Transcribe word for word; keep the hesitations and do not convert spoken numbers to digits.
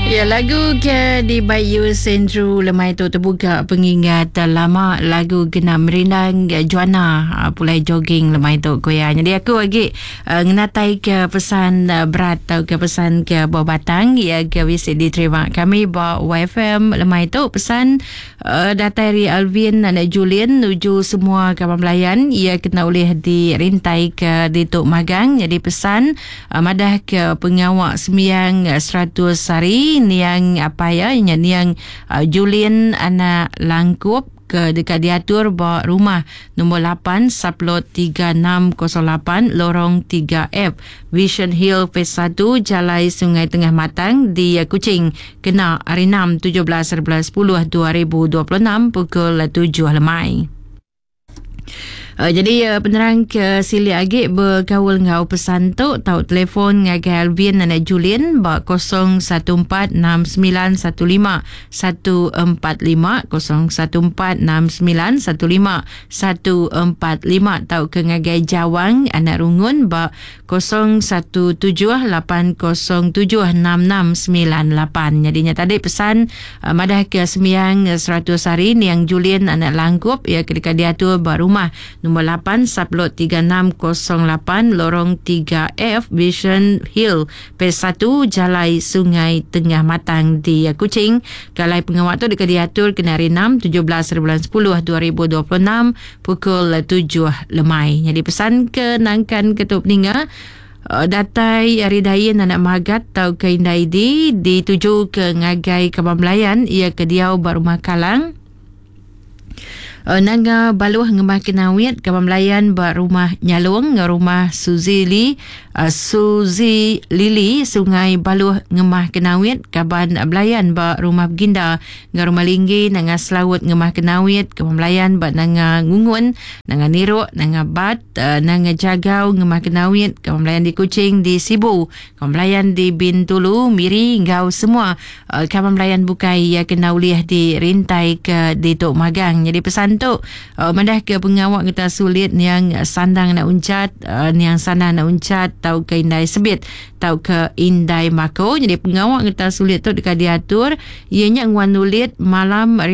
Ya, lagu ke di Bayu Sendru lemai tu terbuka pengingat lama lagu genam merindang Juana uh, pulai jogging lemai tu koya. Jadi aku lagi uh, ngenatai ke pesan uh, berat atau ke pesan ke bawah batang ya ke wisi diterima kami bawa Y F M lemai tu pesan uh, datari Alvin dan Julian nuju semua kawan melayan ia kena oleh dirintai ke di Tok Magang. Jadi pesan uh, madah ke pengawak sembiang uh, seratus hari yang apa ya yang uh, Julian anak langkup ke dekat diatur bawa rumah nombor lapan Saplot tiga enam kosong lapan lorong tiga F Vision Hill Phase satu Jalai Sungai Tengah Matang di uh, Kuching kena hari enam tujuh belas sebelas sepuluh dua ribu dua puluh enam pukul tujuh lemai. Uh, jadi uh, penerang ke sili agik berkawal ngau pesan tu tau telefon ngagai Alvin dan Julian ba kosong satu empat enam sembilan satu lima satu empat lima kosong satu empat enam sembilan satu lima satu empat lima tau ke ngagai Jawang anak rungun ba kosong satu tujuh lapan kosong tujuh enam enam sembilan lapan. Jadinya tadi pesan uh, madah ke sembiang seratus hari ni yang Julian anak langkup ya ketika diatur ba rumah nombor lapan Saplot tiga enam kosong lapan lorong tiga F Vision Hill Phase satu Jalai Sungai Tengah Matang di Kuching. Kalai pengawak tu dekat diatur kena hari enam tujuh belas bulan sepuluh dua ribu dua puluh enam pukul tujuh lemai. Jadi pesan ke nangkan ketua peninga Uh, datai Aridayin anak magat tau ke Indai di dituju ke ngagai Kaban Melayan ia ke Diau Barumah Kalang. Uh, nanga baluh ngemah kenawit Kaban Melayan ba rumah Nyalung rumah Suzy Lee uh, Suzy Lili Sungai Baluh ngemah kenawit Kaban Melayan ba rumah Beginda nga rumah Linggi nanga Selawut ngemah kenawit Kaban Melayan ba nanga Ngungun nanga Niruk nanga Bat uh, nanga Jagau ngemah kenawit Kaban Melayan di Kuching di Sibu Kaban Melayan di Bintulu Miri ngau semua uh, Kaban Melayan bukai ya kena uliah di rintai ke di Tok Magang. Jadi pesan tu uh, madah ke pengawak kita sulit yang sandang nak uncat uh, yang sana nak uncat tau ke Indai Sebit tau ke Indai Mako. Jadi pengawak kita sulit tu dekat diatur ianya nguan ulit malam